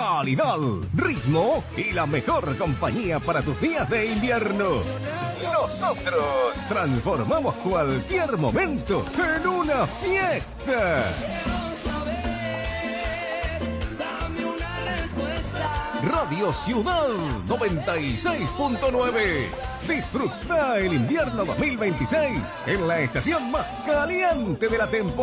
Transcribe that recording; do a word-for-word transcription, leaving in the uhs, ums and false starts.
calidad, ritmo y la mejor compañía para tus días de invierno. Nosotros transformamos cualquier momento en una fiesta. Radio Ciudad noventa y seis punto nueve. Disfruta el invierno dos mil veintiséis en la estación más caliente de la temporada.